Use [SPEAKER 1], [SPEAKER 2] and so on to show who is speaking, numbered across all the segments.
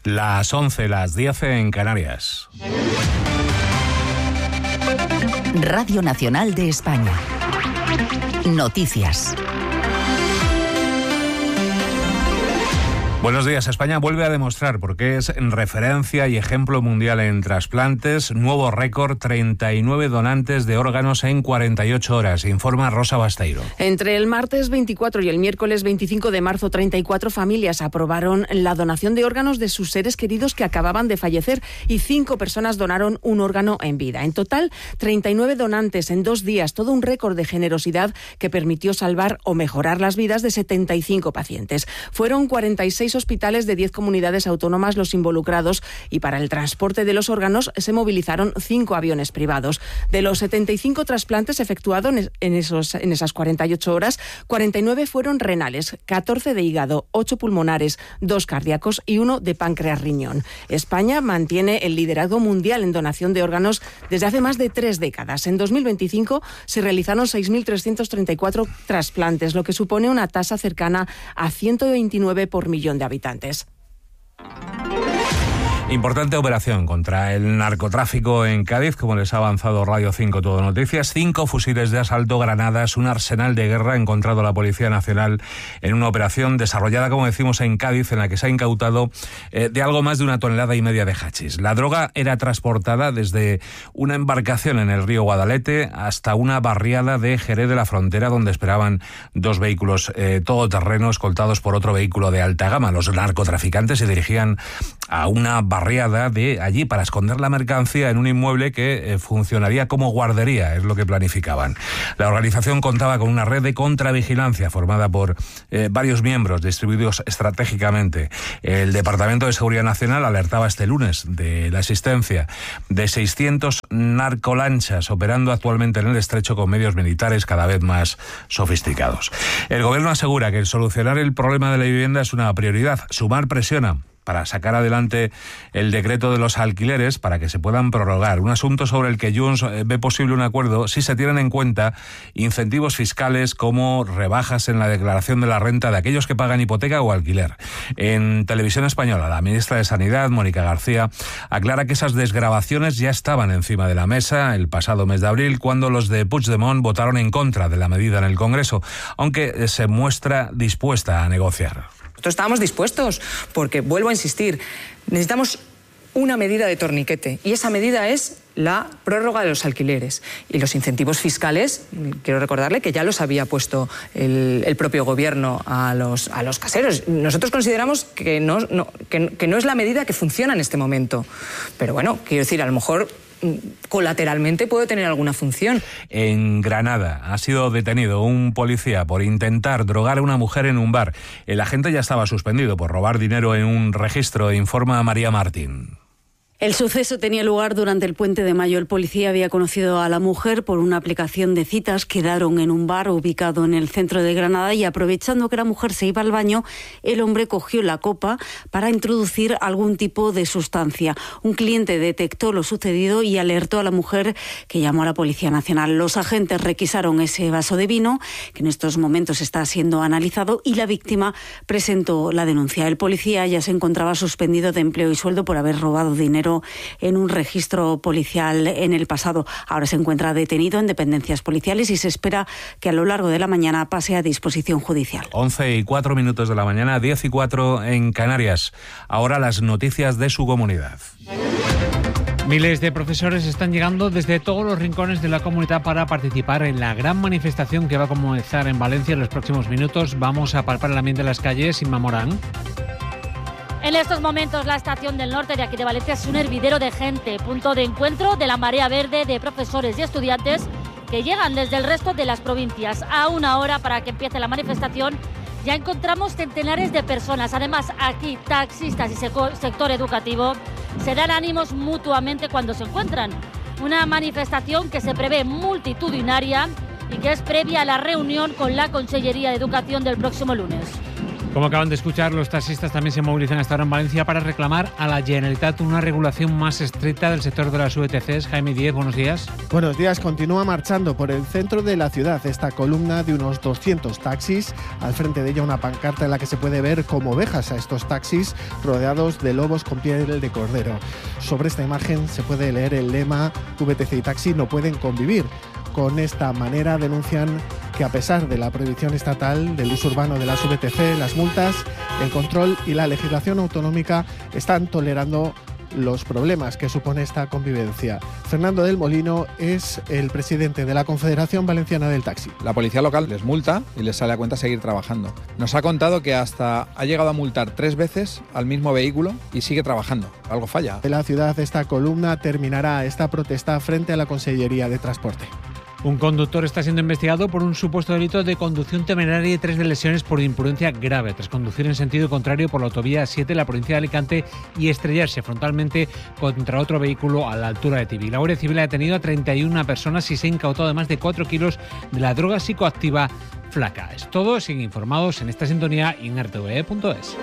[SPEAKER 1] Las 11, las 10 en Canarias.
[SPEAKER 2] Radio Nacional de España. Noticias.
[SPEAKER 1] Buenos días. España vuelve a demostrar por qué es referencia y ejemplo mundial en trasplantes. Nuevo récord, 39 donantes de órganos en 48 horas, informa Rosa Basteiro.
[SPEAKER 3] Entre el martes 24 y el miércoles 25 de marzo, 34 familias aprobaron la donación de órganos de sus seres queridos que acababan de fallecer y 5 personas donaron un órgano en vida. En total, 39 donantes en 2 días, todo un récord de generosidad que permitió salvar o mejorar las vidas de 75 pacientes. Fueron 46 hospitales de 10 comunidades autónomas los involucrados y para el transporte de los órganos se movilizaron 5 aviones privados. De los 75 trasplantes efectuados en esas 48 horas, 49 fueron renales, 14 de hígado, 8 pulmonares, 2 cardíacos y 1 de páncreas-riñón. España mantiene el liderazgo mundial en donación de órganos desde hace más de 3 décadas. En 2025 se realizaron 6.334 trasplantes, lo que supone una tasa cercana a 129 por millón de habitantes.
[SPEAKER 1] Importante operación contra el narcotráfico en Cádiz, como les ha avanzado Radio 5 Todo Noticias. 5 fusiles de asalto, granadas, un arsenal de guerra ha encontrado la Policía Nacional en una operación desarrollada, como decimos, en Cádiz, en la que se ha incautado de algo más de 1,5 toneladas de hachís. La droga era transportada desde una embarcación en el río Guadalete hasta una barriada de Jerez de la Frontera, donde esperaban 2 vehículos todoterreno escoltados por otro vehículo de alta gama. Los narcotraficantes se dirigían a una barriada de allí para esconder la mercancía en un inmueble que funcionaría como guardería, es lo que planificaban. La organización contaba con una red de contravigilancia formada por varios miembros distribuidos estratégicamente. El Departamento de Seguridad Nacional alertaba este lunes de la existencia de 600 narcolanchas operando actualmente en el estrecho con medios militares cada vez más sofisticados. El gobierno asegura que solucionar el problema de la vivienda es una prioridad. Sumar presiona para sacar adelante el decreto de los alquileres para que se puedan prorrogar. Un asunto sobre el que Junts ve posible un acuerdo si se tienen en cuenta incentivos fiscales como rebajas en la declaración de la renta de aquellos que pagan hipoteca o alquiler. En Televisión Española, la ministra de Sanidad, Mónica García, aclara que esas desgravaciones ya estaban encima de la mesa el pasado mes de abril, cuando los de Puigdemont votaron en contra de la medida en el Congreso, aunque se muestra dispuesta a negociar.
[SPEAKER 4] Nosotros estábamos dispuestos porque, vuelvo a insistir, necesitamos una medida de torniquete y esa medida es la prórroga de los alquileres y los incentivos fiscales. Quiero recordarle que ya los había puesto el propio gobierno a los caseros. Nosotros consideramos que no es la medida que funciona en este momento, pero bueno, quiero decir, a lo mejor colateralmente puede tener alguna función.
[SPEAKER 1] En Granada ha sido detenido un policía por intentar drogar a una mujer en un bar. El agente ya estaba suspendido por robar dinero en un registro, informa María Martín.
[SPEAKER 5] El suceso tenía lugar durante el Puente de Mayo. El policía había conocido a la mujer por una aplicación de citas. Quedaron en un bar ubicado en el centro de Granada y, aprovechando que la mujer se iba al baño, el hombre cogió la copa para introducir algún tipo de sustancia. Un cliente detectó lo sucedido y alertó a la mujer, que llamó a la Policía Nacional. Los agentes requisaron ese vaso de vino, que en estos momentos está siendo analizado, y la víctima presentó la denuncia. El policía ya se encontraba suspendido de empleo y sueldo por haber robado dinero en un registro policial en el pasado. Ahora se encuentra detenido en dependencias policiales y se espera que a lo largo de la mañana pase a disposición judicial.
[SPEAKER 1] 11:04 de la mañana, 10:04 en Canarias. Ahora las noticias de su comunidad.
[SPEAKER 6] Miles de profesores están llegando desde todos los rincones de la comunidad para participar en la gran manifestación que va a comenzar en Valencia en los próximos minutos. Vamos a palpar el ambiente de las calles. Inma Morán.
[SPEAKER 7] En estos momentos la estación del norte de aquí de Valencia es un hervidero de gente, punto de encuentro de la marea verde de profesores y estudiantes que llegan desde el resto de las provincias. A una hora para que empiece la manifestación ya encontramos centenares de personas. Además, aquí taxistas y sector educativo se dan ánimos mutuamente cuando se encuentran. Una manifestación que se prevé multitudinaria y que es previa a la reunión con la Consellería de Educación del próximo lunes.
[SPEAKER 6] Como acaban de escuchar, los taxistas también se movilizan hasta ahora en Valencia para reclamar a la Generalitat una regulación más estricta del sector de las VTCs. Jaime Díez, buenos días.
[SPEAKER 8] Buenos días. Continúa marchando por el centro de la ciudad esta columna de unos 200 taxis. Al frente de ella una pancarta en la que se puede ver como ovejas a estos taxis rodeados de lobos con piel de cordero. Sobre esta imagen se puede leer el lema VTC y taxi no pueden convivir. Con esta manera denuncian que a pesar de la prohibición estatal del uso urbano de las VTC, las multas, el control y la legislación autonómica están tolerando los problemas que supone esta convivencia. Fernando del Molino es el presidente de la Confederación Valenciana del Taxi.
[SPEAKER 9] La policía local les multa y les sale a cuenta seguir trabajando. Nos ha contado que hasta ha llegado a multar 3 veces al mismo vehículo y sigue trabajando. Algo falla.
[SPEAKER 8] En la ciudad esta columna terminará esta protesta frente a la Consellería de Transporte.
[SPEAKER 6] Un conductor está siendo investigado por un supuesto delito de conducción temeraria y 3 de lesiones por imprudencia grave, tras conducir en sentido contrario por la autovía 7 en la provincia de Alicante y estrellarse frontalmente contra otro vehículo a la altura de Tibi. La Guardia Civil ha detenido a 31 personas y se ha incautado además de 4 kilos de la droga psicoactiva flaca. Es todo, siguen informados en esta sintonía y en rtve.es.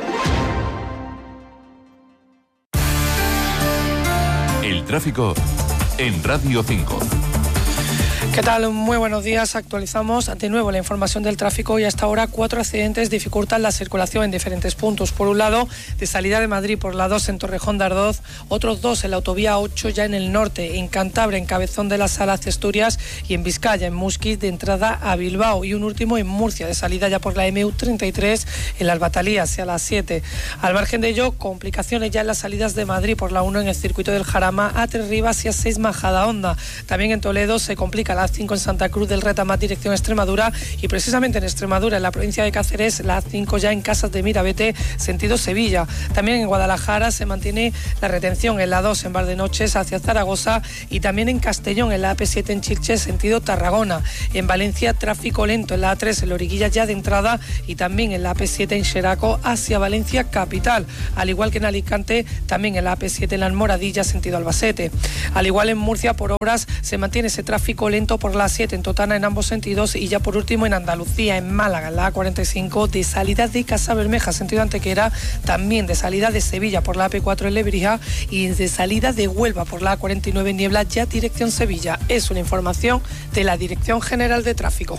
[SPEAKER 10] El tráfico en Radio 5.
[SPEAKER 11] ¿Qué tal? Muy buenos días. Actualizamos de nuevo la información del tráfico y hasta ahora 4 accidentes dificultan la circulación en diferentes puntos. Por un lado, de salida de Madrid por la 2 en Torrejón de Ardoz, otros 2 en la autovía 8 ya en el norte, en Cantabria, en Cabezón de la Sala hacia Asturias y en Vizcaya, en Musquiz, de entrada a Bilbao, y un último en Murcia, de salida ya por la MU33 en la Albatalía hacia las 7. Al margen de ello, complicaciones ya en las salidas de Madrid por la 1 en el circuito del Jarama, a Tres Rivas y a 6 Majadahonda. También en Toledo se complica la 5 en Santa Cruz del Retamat dirección Extremadura, y precisamente en Extremadura, en la provincia de Cáceres, la 5 ya en Casas de Mirabete sentido Sevilla. También en Guadalajara se mantiene la retención en la 2 en Valdenoches hacia Zaragoza, y también en Castellón en la AP7 en Chilche sentido Tarragona. En Valencia tráfico lento en la A3 en Loriguilla ya de entrada, y también en la AP7 en Xeraco hacia Valencia capital, al igual que en Alicante también en la AP7 en la Almoradilla sentido Albacete. Al igual en Murcia por obras se mantiene ese tráfico lento por la 7 en Totana en ambos sentidos, y ya por último en Andalucía, en Málaga, en la A45 de salida de Casabermeja sentido Antequera, también de salida de Sevilla por la AP4 en Lebrija y de salida de Huelva por la A49 en Niebla ya dirección Sevilla. Es una información de la Dirección General de Tráfico.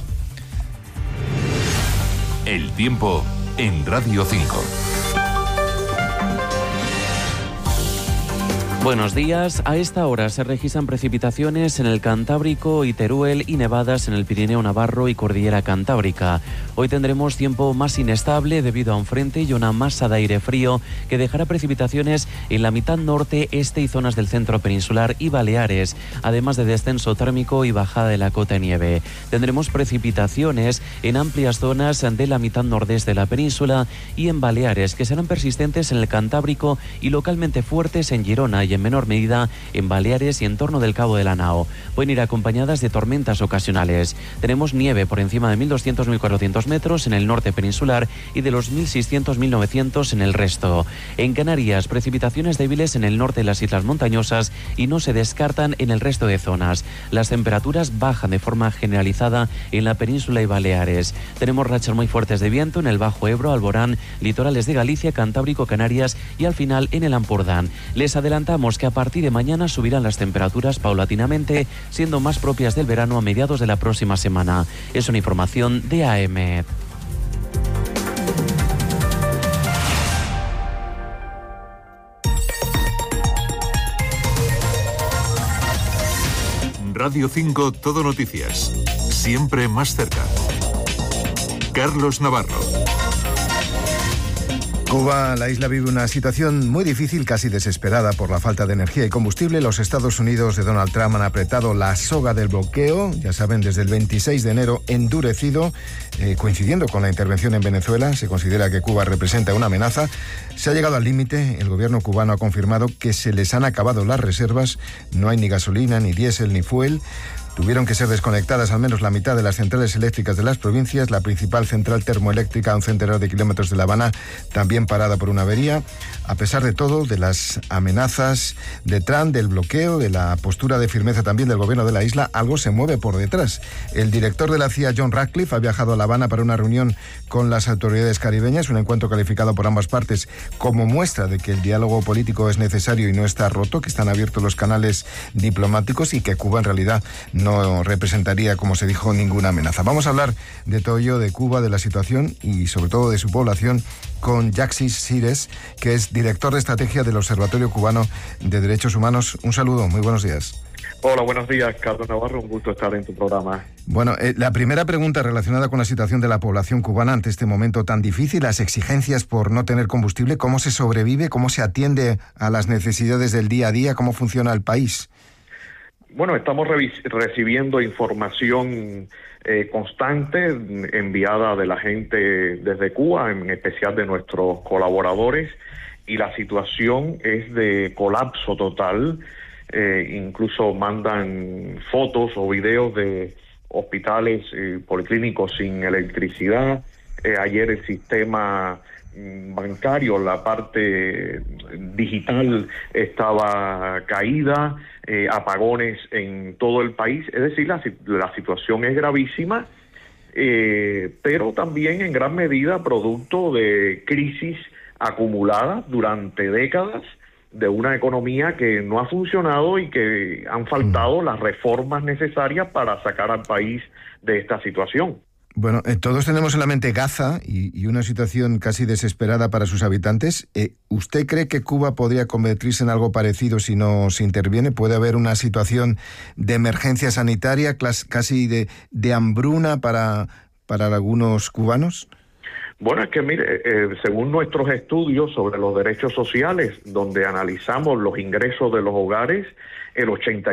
[SPEAKER 10] El tiempo en Radio 5.
[SPEAKER 12] Buenos días. A esta hora se registran precipitaciones en el Cantábrico y Teruel y nevadas en el Pirineo Navarro y Cordillera Cantábrica. Hoy tendremos tiempo más inestable debido a un frente y una masa de aire frío que dejará precipitaciones en la mitad norte, este y zonas del centro peninsular y Baleares, además de descenso térmico y bajada de la cota de nieve. Tendremos precipitaciones en amplias zonas de la mitad nordeste de la península y en Baleares, que serán persistentes en el Cantábrico y localmente fuertes en Girona y en menor medida en Baleares y en torno del Cabo de la Nao. Pueden ir acompañadas de tormentas ocasionales. Tenemos nieve por encima de 1.200-1.400 metros en el norte peninsular y de los 1.600-1.900 en el resto. En Canarias, precipitaciones débiles en el norte de las islas montañosas y no se descartan en el resto de zonas. Las temperaturas bajan de forma generalizada en la península y Baleares. Tenemos rachas muy fuertes de viento en el Bajo Ebro, Alborán, litorales de Galicia, Cantábrico, Canarias y al final en el Ampurdán. Les adelantamos que a partir de mañana subirán las temperaturas paulatinamente, siendo más propias del verano a mediados de la próxima semana. Es una información de AEMET.
[SPEAKER 10] Radio 5 Todo Noticias. Siempre más cerca. Carlos Navarro.
[SPEAKER 13] Cuba, la isla vive una situación muy difícil, casi desesperada por la falta de energía y combustible. Los Estados Unidos de Donald Trump han apretado la soga del bloqueo, ya saben, desde el 26 de enero, endurecido, coincidiendo con la intervención en Venezuela. Se considera que Cuba representa una amenaza. Se ha llegado al límite. El gobierno cubano ha confirmado que se les han acabado las reservas. No hay ni gasolina, ni diésel, ni fuel. Tuvieron que ser desconectadas al menos la mitad de las centrales eléctricas de las provincias. La principal central termoeléctrica a un centenar de kilómetros de La Habana, también parada por una avería. A pesar de todo, de las amenazas de Trump, del bloqueo, de la postura de firmeza también del gobierno de la isla, algo se mueve por detrás. El director de la CIA, John Ratcliffe, ha viajado a La Habana para una reunión con las autoridades caribeñas, un encuentro calificado por ambas partes como muestra de que el diálogo político es necesario y no está roto, que están abiertos los canales diplomáticos y que Cuba en realidad no representaría, como se dijo, ninguna amenaza. Vamos a hablar de todo ello, de Cuba, de la situación y sobre todo de su población, con Jaxis Cires, que es director de estrategia del Observatorio Cubano de Derechos Humanos. Un saludo, muy buenos días.
[SPEAKER 14] Hola, buenos días, Carlos Navarro, un gusto estar en tu programa.
[SPEAKER 13] Bueno, la primera pregunta relacionada con la situación de la población cubana ante este momento tan difícil, las exigencias por no tener combustible, ¿cómo se sobrevive, cómo se atiende a las necesidades del día a día, cómo funciona el país?
[SPEAKER 14] Bueno, estamos recibiendo información constante enviada de la gente desde Cuba, en especial de nuestros colaboradores, y la situación es de colapso total. Incluso mandan fotos o videos de hospitales policlínicos sin electricidad. Ayer el sistema bancario, la parte digital estaba caída, apagones en todo el país. Es decir, la situación es gravísima, pero también en gran medida producto de crisis acumuladas durante décadas, de una economía que no ha funcionado y que han faltado las reformas necesarias para sacar al país de esta situación.
[SPEAKER 13] Bueno, todos tenemos en la mente Gaza y una situación casi desesperada para sus habitantes. ¿Usted cree que Cuba podría convertirse en algo parecido si no se interviene? ¿Puede haber una situación de emergencia sanitaria, casi de hambruna para algunos cubanos?
[SPEAKER 14] Bueno, es que mire, según nuestros estudios sobre los derechos sociales, donde analizamos los ingresos de los hogares, el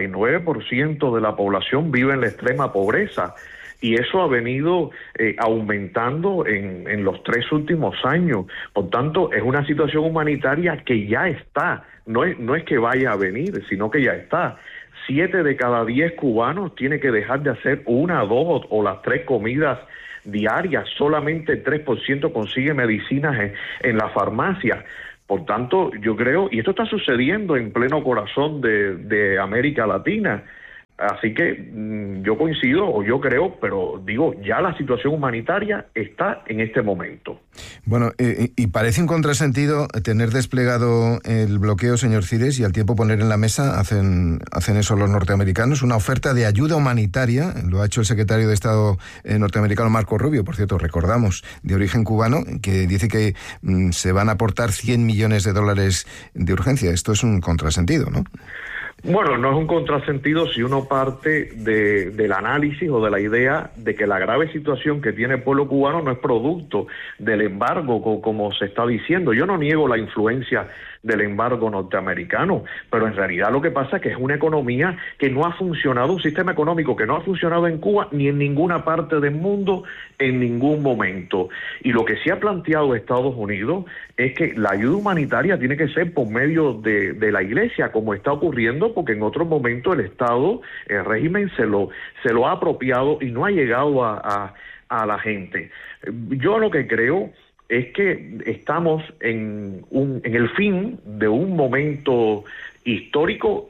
[SPEAKER 14] 89% de la población vive en la extrema pobreza. Y eso ha venido aumentando en los 3 últimos años. Por tanto, es una situación humanitaria que ya está. No es que vaya a venir, sino que ya está. 7 de cada 10 cubanos tienen que dejar de hacer 1, 2 o las 3 comidas diarias. Solamente el 3% consigue medicinas en la farmacia. Por tanto, yo creo, y esto está sucediendo en pleno corazón de América Latina. Así que yo coincido, o yo creo, pero digo, ya la situación humanitaria está en este momento.
[SPEAKER 13] Bueno, y parece un contrasentido tener desplegado el bloqueo, señor Cires, y al tiempo poner en la mesa, hacen eso los norteamericanos, una oferta de ayuda humanitaria. Lo ha hecho el secretario de Estado norteamericano Marco Rubio, por cierto, recordamos, de origen cubano, que dice que se van a aportar $100 millones de urgencia. Esto es un contrasentido, ¿no?
[SPEAKER 14] Bueno, no es un contrasentido si uno parte del análisis o de la idea de que la grave situación que tiene el pueblo cubano no es producto del embargo, como se está diciendo. Yo no niego la influencia del embargo norteamericano, pero en realidad lo que pasa es que es una economía que no ha funcionado, un sistema económico que no ha funcionado en Cuba ni en ninguna parte del mundo en ningún momento. Y lo que sí ha planteado Estados Unidos es que la ayuda humanitaria tiene que ser por medio de la Iglesia, como está ocurriendo, porque en otro momento el Estado, el régimen se lo ha apropiado y no ha llegado a la gente. Yo lo que creo es que estamos en el fin de un momento histórico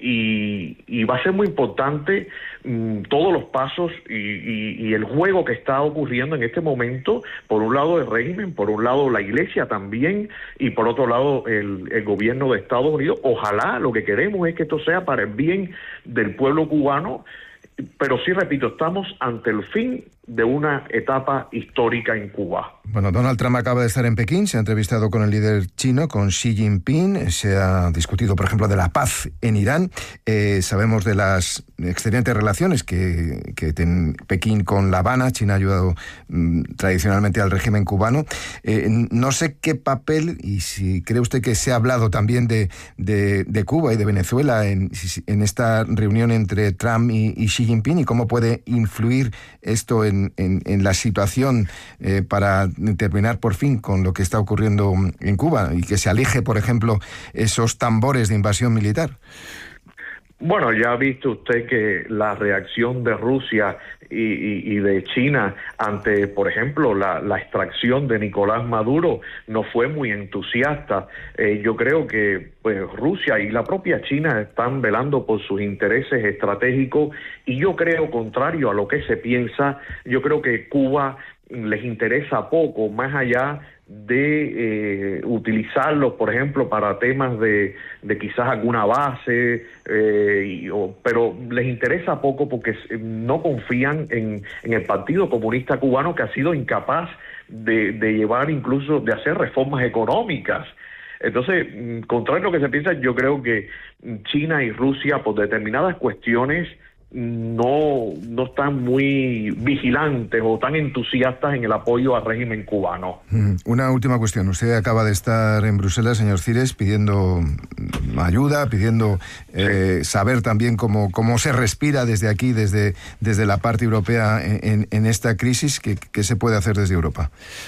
[SPEAKER 14] y va a ser muy importante todos los pasos y el juego que está ocurriendo en este momento, por un lado el régimen, por un lado la Iglesia también y por otro lado el gobierno de Estados Unidos. Ojalá, lo que queremos es que esto sea para el bien del pueblo cubano, pero sí, repito, estamos ante el fin de una etapa histórica en Cuba.
[SPEAKER 13] Bueno, Donald Trump acaba de estar en Pekín, se ha entrevistado con el líder chino, con Xi Jinping, se ha discutido, por ejemplo, de la paz en Irán. Sabemos de las excelentes relaciones que tiene Pekín con La Habana. China ha ayudado tradicionalmente al régimen cubano. No sé qué papel, y si cree usted que se ha hablado también de Cuba y de Venezuela en esta reunión entre Trump y Xi Jinping, y cómo puede influir esto en la situación para terminar por fin con lo que está ocurriendo en Cuba y que se aleje, por ejemplo, esos tambores de invasión militar.
[SPEAKER 14] Bueno, ya ha visto usted que la reacción de Rusia y de China ante, por ejemplo, la extracción de Nicolás Maduro no fue muy entusiasta. Yo creo que pues Rusia y la propia China están velando por sus intereses estratégicos y yo creo, contrario a lo que se piensa, yo creo que Cuba les interesa poco, más allá de utilizarlos, por ejemplo, para temas de quizás alguna base, pero les interesa poco porque no confían en el Partido Comunista Cubano, que ha sido incapaz de llevar, incluso de hacer reformas económicas. Entonces, contrario a lo que se piensa, yo creo que China y Rusia, por determinadas cuestiones, no están muy vigilantes o tan entusiastas en el apoyo al régimen cubano.
[SPEAKER 13] Una última cuestión. Usted acaba de estar en Bruselas, señor Cires, pidiendo ayuda, pidiendo saber también cómo se respira desde aquí, desde la parte europea en esta crisis. ¿Qué se puede hacer desde Europa?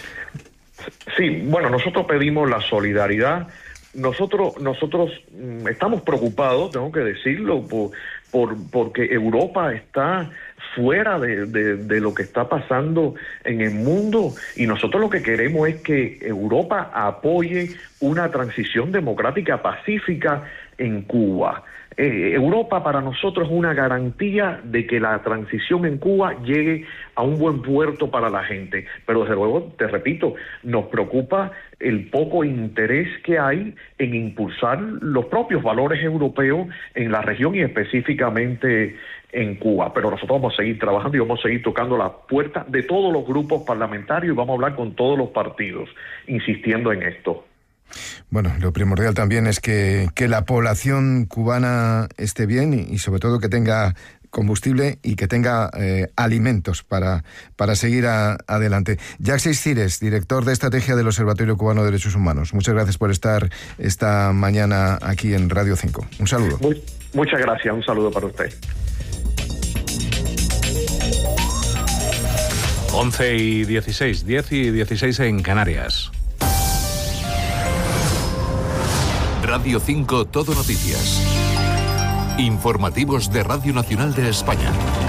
[SPEAKER 14] Sí, bueno, nosotros pedimos la solidaridad. Nosotros estamos preocupados, tengo que decirlo, porque Europa está fuera de lo que está pasando en el mundo y nosotros lo que queremos es que Europa apoye una transición democrática pacífica en Cuba. Europa para nosotros es una garantía de que la transición en Cuba llegue a un buen puerto para la gente, pero desde luego, te repito, nos preocupa el poco interés que hay en impulsar los propios valores europeos en la región y específicamente en Cuba, pero nosotros vamos a seguir trabajando y vamos a seguir tocando la puerta de todos los grupos parlamentarios y vamos a hablar con todos los partidos, insistiendo en esto.
[SPEAKER 13] Bueno, lo primordial también es que la población cubana esté bien y sobre todo que tenga combustible y que tenga alimentos para seguir adelante. Jacques Cires, director de estrategia del Observatorio Cubano de Derechos Humanos. Muchas gracias por estar esta mañana aquí en Radio 5. Un saludo.
[SPEAKER 14] Muchas gracias, un saludo para usted.
[SPEAKER 1] 11:16, 10:16 en Canarias.
[SPEAKER 10] Radio 5 Todo Noticias. Informativos de Radio Nacional de España.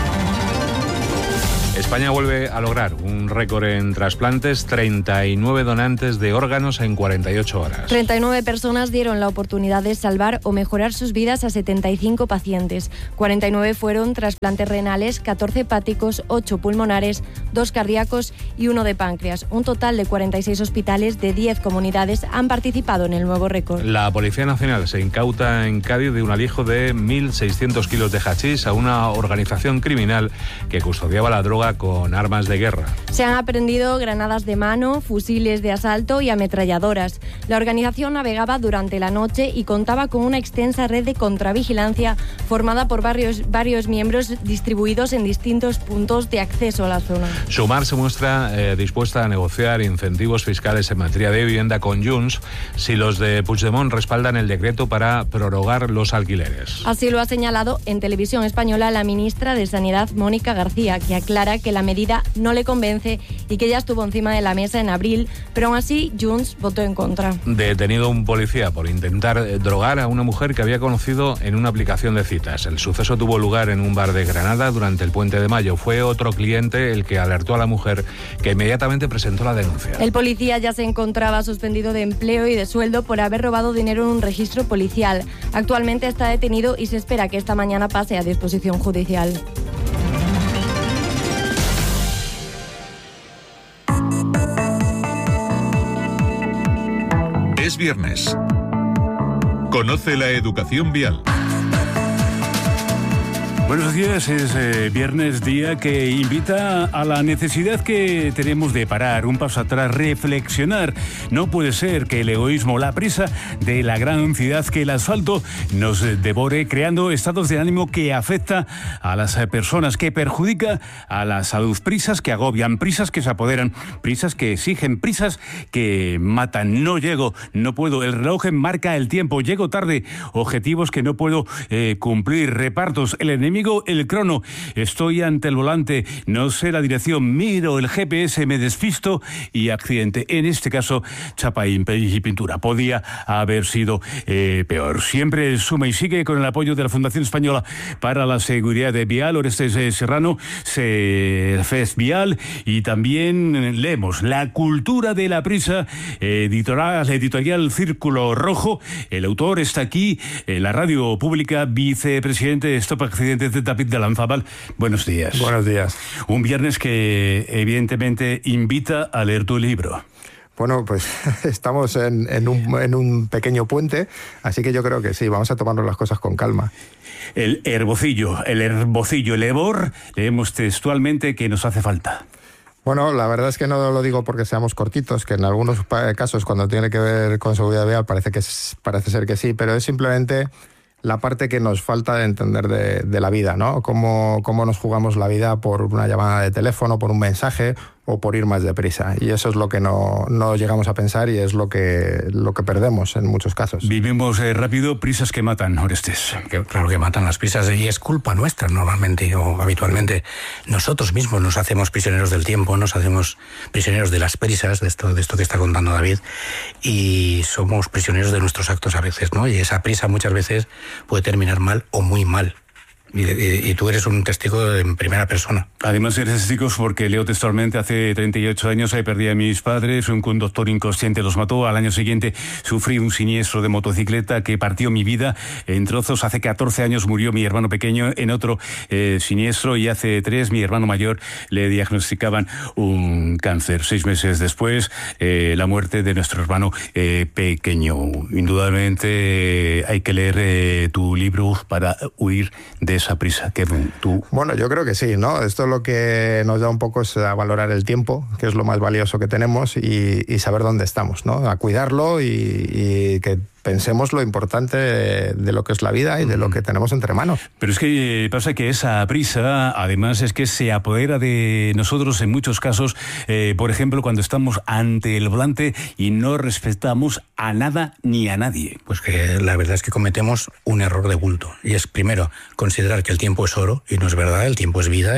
[SPEAKER 1] España vuelve a lograr un récord en trasplantes, 39 donantes de órganos en 48 horas.
[SPEAKER 15] 39 personas dieron la oportunidad de salvar o mejorar sus vidas a 75 pacientes. 49 fueron trasplantes renales, 14 hepáticos, 8 pulmonares, 2 cardíacos y 1 de páncreas. Un total de 46 hospitales de 10 comunidades han participado en el nuevo récord.
[SPEAKER 1] La Policía Nacional se incauta en Cádiz de un alijo de 1.600 kilos de hachís a una organización criminal que custodiaba la droga con armas de guerra.
[SPEAKER 15] Se han aprehendido granadas de mano, fusiles de asalto y ametralladoras. La organización navegaba durante la noche y contaba con una extensa red de contravigilancia formada por varios miembros distribuidos en distintos puntos de acceso a la zona.
[SPEAKER 1] Sumar se muestra dispuesta a negociar incentivos fiscales en materia de vivienda con Junts si los de Puigdemont respaldan el decreto para prorrogar los alquileres.
[SPEAKER 15] Así lo ha señalado en Televisión Española la ministra de Sanidad, Mónica García, que aclara que la medida no le convence y que ya estuvo encima de la mesa en abril, pero aún así Junts votó en contra.
[SPEAKER 1] Detenido un policía por intentar drogar a una mujer que había conocido en una aplicación de citas. El suceso tuvo lugar en un bar de Granada durante el Puente de Mayo. Fue otro cliente el que alertó a la mujer, que inmediatamente presentó la denuncia.
[SPEAKER 15] El policía ya se encontraba suspendido de empleo y de sueldo por haber robado dinero en un registro policial. Actualmente está detenido y se espera que esta mañana pase a disposición judicial.
[SPEAKER 10] Es viernes. Conoce la educación vial.
[SPEAKER 16] Buenos días, es viernes, día que invita a la necesidad que tenemos de parar, un paso atrás, reflexionar. No puede ser que el egoísmo, la prisa de la gran ansiedad, que el asfalto nos devore, creando estados de ánimo que afecta a las personas, que perjudica a la salud. Prisas que agobian, prisas que se apoderan, prisas que exigen, prisas que matan. No llego, no puedo, el reloj marca el tiempo, llego tarde, objetivos que no puedo cumplir, repartos, el enemigo enemigo el crono. Estoy ante el volante, no sé la dirección, miro el GPS, me despisto y accidente. En este caso, chapa y pintura. Podía haber sido peor. Siempre suma y sigue con el apoyo de la Fundación Española para la Seguridad Vial, Orestes Serrano, FES Vial, y también leemos La cultura de la prisa, editorial Círculo Rojo. El autor está aquí, en la radio pública, vicepresidente de Stop Accidentes de David de Lanzábal. Buenos días.
[SPEAKER 17] Buenos días.
[SPEAKER 16] Un viernes que evidentemente invita a leer tu libro.
[SPEAKER 17] Bueno, pues estamos en un pequeño puente, así que yo creo que sí, vamos a tomarnos las cosas con calma.
[SPEAKER 16] El herbocillo, el hebor, leemos textualmente que nos hace falta.
[SPEAKER 17] Bueno, la verdad es que no lo digo porque seamos cortitos, que en algunos casos cuando tiene que ver con seguridad vial parece ser que sí, pero es simplemente la parte que nos falta de entender de la vida, ¿no? Cómo nos jugamos la vida por una llamada de teléfono, por un mensaje o por ir más deprisa. Y eso es lo que no llegamos a pensar y es lo que perdemos en muchos casos.
[SPEAKER 16] Vivimos rápido, prisas que matan, Orestes.
[SPEAKER 18] Claro que matan las prisas y es culpa nuestra normalmente o habitualmente. Nosotros mismos nos hacemos prisioneros del tiempo, nos hacemos prisioneros de las prisas, de esto que está contando David, y somos prisioneros de nuestros actos a veces, ¿no? Y esa prisa muchas veces puede terminar mal o muy mal. Y tú eres un testigo en primera persona.
[SPEAKER 16] Además eres testigo porque leo textualmente, hace 38 años perdí a mis padres, un conductor inconsciente los mató, al año siguiente sufrí un siniestro de motocicleta que partió mi vida en trozos, hace 14 años murió mi hermano pequeño en otro siniestro y hace 3 mi hermano mayor le diagnosticaban un cáncer. 6 meses después, la muerte de nuestro hermano pequeño. Indudablemente hay que leer tu libro para huir de esa prisa que tú...
[SPEAKER 17] Bueno, yo creo que sí, ¿no? Esto lo que nos da un poco es a valorar el tiempo, que es lo más valioso que tenemos, y saber dónde estamos, ¿no? A cuidarlo y que pensemos lo importante de lo que es la vida y de lo que tenemos entre manos.
[SPEAKER 16] Pero es que pasa que esa prisa, además, es que se apodera de nosotros en muchos casos, por ejemplo, cuando estamos ante el volante y no respetamos a nada ni a nadie.
[SPEAKER 18] Pues que la verdad es que cometemos un error de bulto. Y es, primero, considerar que el tiempo es oro, y no es verdad, el tiempo es vida,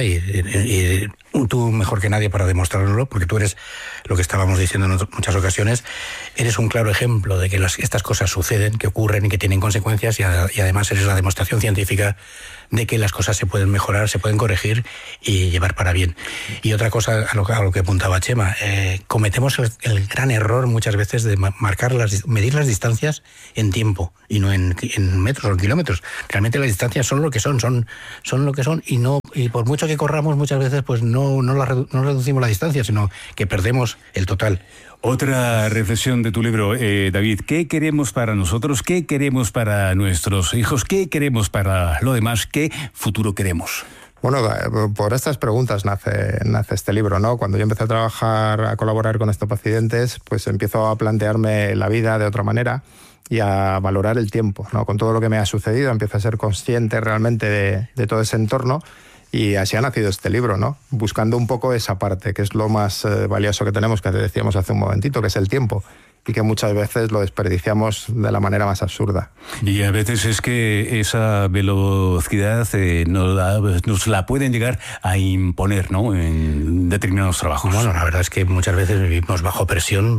[SPEAKER 18] y tú mejor que nadie para demostrarlo, porque tú eres, lo que estábamos diciendo en muchas ocasiones, eres un claro ejemplo de que estas cosas suceden, que ocurren y que tienen consecuencias, y además eres la demostración científica de que las cosas se pueden mejorar, se pueden corregir y llevar para bien. Y otra cosa a lo que apuntaba Chema, cometemos el gran error muchas veces de medir las distancias en tiempo y no en metros o en kilómetros. Realmente las distancias son lo que son lo que son, y por mucho que corramos muchas veces pues no reducimos la distancia, sino que perdemos el total.
[SPEAKER 16] Otra reflexión de tu libro, David, ¿qué queremos para nosotros? ¿Qué queremos para nuestros hijos? ¿Qué queremos para lo demás? ¿Qué futuro queremos?
[SPEAKER 17] Bueno, por estas preguntas nace este libro, ¿no? Cuando yo empecé a colaborar con Stop Accidentes, pues empiezo a plantearme la vida de otra manera y a valorar el tiempo, ¿no? Con todo lo que me ha sucedido, empiezo a ser consciente realmente de todo ese entorno. Y así ha nacido este libro, ¿no? Buscando un poco esa parte, que es lo más valioso que tenemos, que te decíamos hace un momentito, que es el tiempo, y que muchas veces lo desperdiciamos de la manera más absurda.
[SPEAKER 16] Y a veces es que esa velocidad nos la pueden llegar a imponer, ¿no? En determinados trabajos.
[SPEAKER 18] Bueno, la verdad es que muchas veces vivimos bajo presión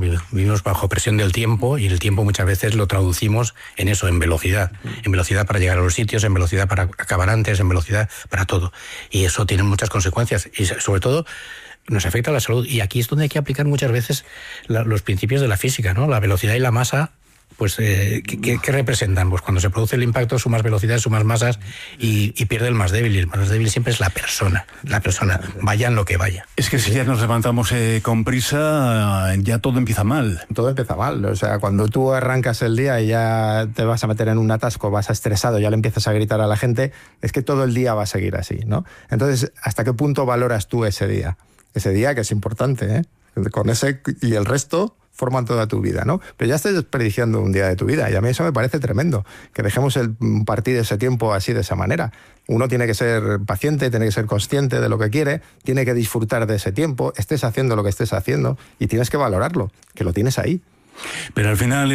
[SPEAKER 18] del tiempo, y el tiempo muchas veces lo traducimos en eso, en velocidad para llegar a los sitios, en velocidad para acabar antes, en velocidad para todo. Y eso tiene muchas consecuencias, y sobre todo nos afecta a la salud, y aquí es donde hay que aplicar muchas veces los principios de la física, ¿no? La velocidad y la masa, pues, ¿qué representan? Pues cuando se produce el impacto, sumas velocidades, sumas masas, y pierde el más débil, y el más débil siempre es la persona, vaya en lo que vaya.
[SPEAKER 16] Es que si ya nos levantamos con prisa, ya todo empieza mal.
[SPEAKER 17] Todo empieza mal, o sea, cuando tú arrancas el día y ya te vas a meter en un atasco, vas estresado, ya le empiezas a gritar a la gente, es que todo el día va a seguir así, ¿no? Entonces, ¿hasta qué punto valoras tú ese día? Ese día que es importante, ¿eh? Con ese y el resto forman toda tu vida, ¿no? Pero ya estás desperdiciando un día de tu vida, y a mí eso me parece tremendo, que dejemos partir ese tiempo así, de esa manera. Uno tiene que ser paciente, tiene que ser consciente de lo que quiere, tiene que disfrutar de ese tiempo, estés haciendo lo que estés haciendo, y tienes que valorarlo, que lo tienes ahí.
[SPEAKER 16] Pero al final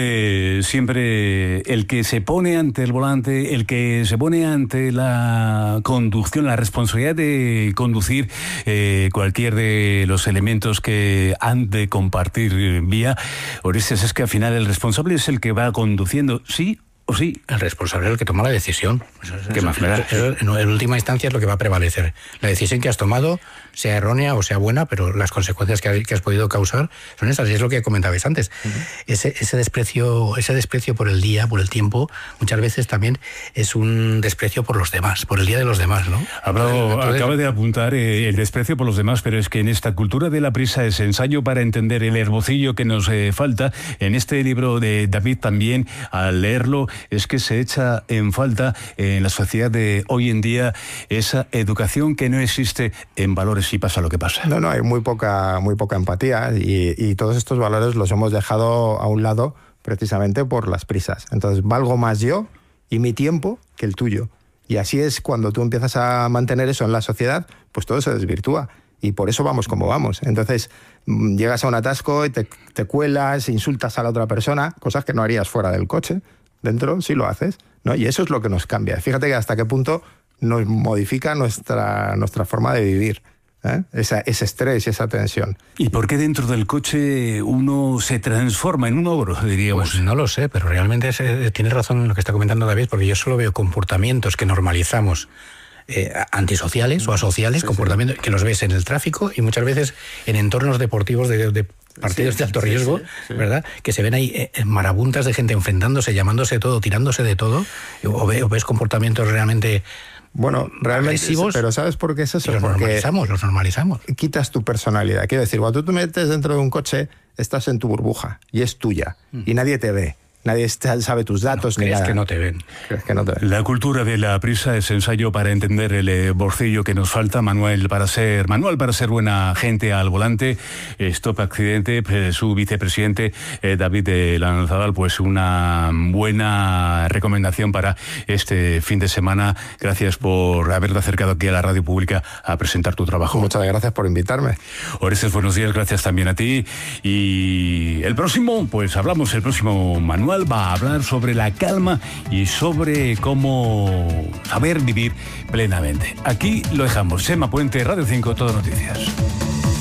[SPEAKER 16] siempre el que se pone ante el volante, el que se pone ante la conducción, la responsabilidad de conducir cualquier de los elementos que han de compartir vía, Orestes, es que al final el responsable es el que va conduciendo, ¿sí o sí?
[SPEAKER 18] El responsable es el que toma la decisión. ¿Qué más me da? En última instancia es lo que va a prevalecer. La decisión que has tomado, sea errónea o sea buena, pero las consecuencias que has podido causar son esas, y es lo que comentabais antes. Ese desprecio por el día, por el tiempo, muchas veces también es un desprecio por los demás, por el día de los demás, ¿no?
[SPEAKER 16] Acaba de apuntar el desprecio por los demás, pero es que en esta cultura de la prisa, ese ensayo para entender el herbocillo que nos falta, en este libro de David también, al leerlo, es que se echa en falta en la sociedad de hoy en día esa educación que no existe en valores y pasa lo que pasa.
[SPEAKER 17] No, hay muy poca empatía y todos estos valores los hemos dejado a un lado precisamente por las prisas. Entonces, valgo más yo y mi tiempo que el tuyo. Y así es cuando tú empiezas a mantener eso en la sociedad, pues todo se desvirtúa. Y por eso vamos como vamos. Entonces, llegas a un atasco y te cuelas, insultas a la otra persona, cosas que no harías fuera del coche. Dentro sí lo haces, ¿no? Y eso es lo que nos cambia. Fíjate que hasta qué punto nos modifica nuestra forma de vivir. Ese estrés y esa tensión.
[SPEAKER 16] ¿Y por qué dentro del coche uno se transforma en un ogro, diríamos?
[SPEAKER 18] Pues no lo sé, pero realmente tiene razón en lo que está comentando David, porque yo solo veo comportamientos que normalizamos, antisociales o asociales, comportamientos que los ves en el tráfico y muchas veces en entornos deportivos de partidos de alto riesgo, ¿verdad? Que se ven ahí marabuntas de gente enfrentándose, llamándose todo, tirándose de todo, o ves comportamientos realmente...
[SPEAKER 17] Bueno, realmente, agresivos, pero ¿sabes por qué es eso?
[SPEAKER 18] Los normalizamos.
[SPEAKER 17] Quitas tu personalidad. Quiero decir, cuando tú te metes dentro de un coche, estás en tu burbuja y es tuya y nadie te ve. Nadie sabe tus datos ni nada.
[SPEAKER 18] Que no te ven.
[SPEAKER 17] Crees que no te ven.
[SPEAKER 16] La cultura de la prisa es ensayo para entender el bolsillo que nos falta. Manual para ser buena gente al volante. Stop Accidente, su vicepresidente David Lanzadal, pues una buena recomendación para este fin de semana. Gracias por haberte acercado aquí a la radio pública a presentar tu trabajo.
[SPEAKER 17] Muchas gracias por invitarme.
[SPEAKER 16] Orestes, buenos días, gracias también a ti. Y el próximo Manual va a hablar sobre la calma y sobre cómo saber vivir plenamente. Aquí lo dejamos. Chema Puente, Radio 5, Todo Noticias.